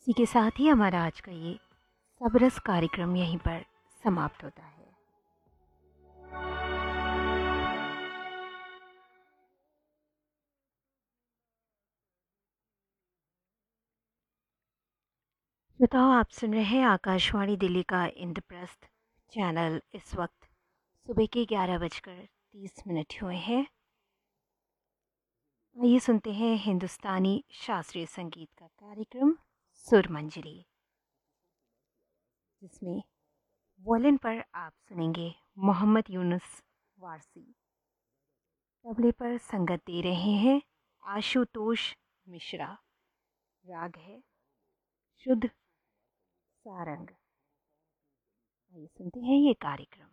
इसी के साथ ही हमारा आज का ये सबरस कार्यक्रम यहीं पर समाप्त होता है। श्रोताओ, आप सुन रहे हैं आकाशवाणी दिल्ली का इंद्रप्रस्थ चैनल। इस वक्त सुबह के 11:30 हुए हैं। आइए सुनते हैं हिंदुस्तानी शास्त्रीय संगीत का कार्यक्रम सुर मंजरी, जिसमें वॉयलिन पर आप सुनेंगे मोहम्मद यूनुस वारसी। तबले पर संगत दे रहे हैं आशुतोष मिश्रा। राग है शुद्ध सारंग। आइए सुनते हैं ये कार्यक्रम।